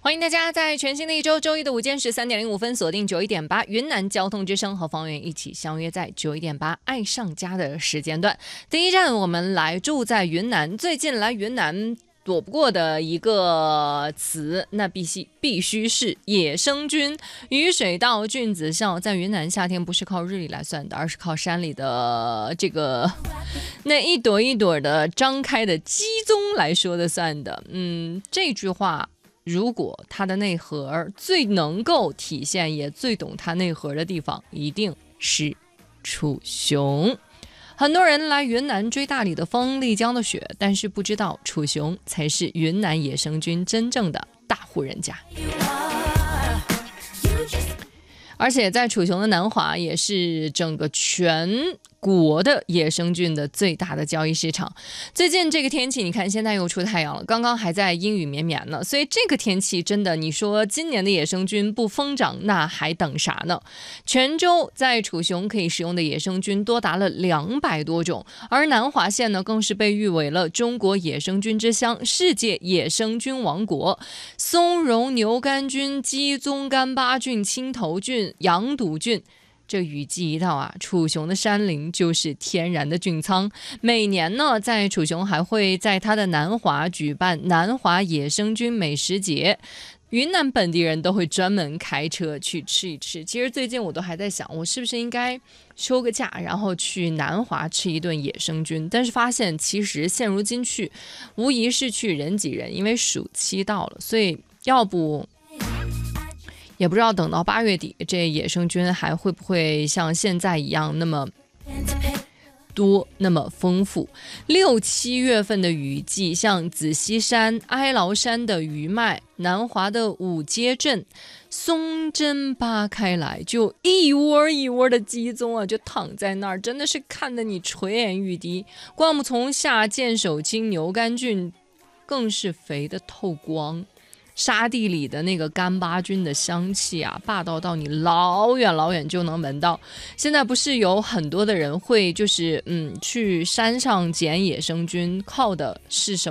欢迎大家在全新的一周周一的午间13:05锁定91.8云南交通之声，和方圆一起相约在91.8爱上家的时间段。第一站我们来住在云南，最近来云南躲不过的一个词，那必须是野生菌。雨水稻菌子校在云南夏天不是靠日历来算的，而是靠山里的那一朵一朵的张开的鸡枞来说的算的。这句话如果它的内核最能够体现也最懂它内核的地方，一定是楚雄。很多人来云南追大理的风、丽江的雪，但是不知道楚雄才是云南野生菌真正的大户人家。而且在楚雄的南华也是整个全国的野生菌的最大的交易市场。最近这个天气，你看现在又出太阳了，刚刚还在阴雨绵绵呢，所以这个天气真的，你说今年的野生菌不疯长，那还等啥呢？全州在楚雄可以使用的野生菌多达了200多种，而南华县呢，更是被誉为了中国野生菌之乡、世界野生菌王国。松茸牛肝菌、鸡枞干巴菌、青头菌、羊肚菌，这雨季一到啊，楚雄的山林就是天然的菌仓。每年呢，在楚雄还会在它的南华举办南华野生菌美食节，云南本地人都会专门开车去吃一吃。其实最近我都还在想，我是不是应该休个假，然后去南华吃一顿野生菌，但是发现其实现如今去无疑是去人挤人，因为暑期到了，所以要不也不知道等到8月底这野生菌还会不会像现在一样那么多那么丰富。6、7月份的雨季，像紫溪山、哀牢山的余脉，南华的五街镇，松针扒开来就一窝一窝的鸡枞啊，就躺在那儿，真的是看得你垂涎欲滴。灌木丛下剑手青、牛肝菌更是肥的透光。沙地里的那个干巴菌的香气啊，霸道到你老远老远就能闻到。现在不是有很多的人会去山上捡野生菌，靠的是什么？